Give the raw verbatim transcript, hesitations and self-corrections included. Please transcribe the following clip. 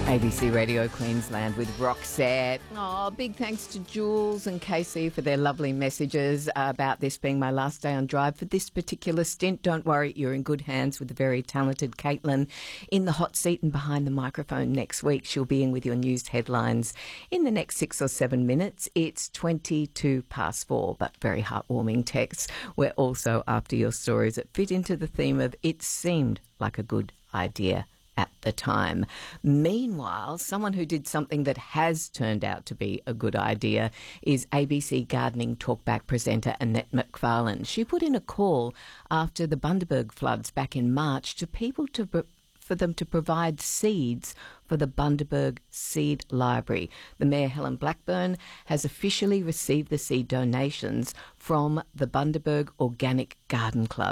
A B C Radio Queensland with Roxette. Oh, big thanks to Jules and Casey for their lovely messages about this being my last day on Drive for this particular stint. Don't worry, you're in good hands with the very talented Caitlin in the hot seat and behind the microphone next week. She'll be in with your news headlines in the next six or seven minutes. It's twenty-two past four, but very heartwarming texts. We're also after your stories that fit into the theme of it seemed like a good idea at the time. Meanwhile, someone who did something that has turned out to be a good idea is A B C Gardening Talkback presenter Annette McFarlane. She put in a call after the Bundaberg floods back in March to people to for them to provide seeds for the Bundaberg Seed Library. The Mayor, Helen Blackburn, has officially received the seed donations from the Bundaberg Organic Garden Club.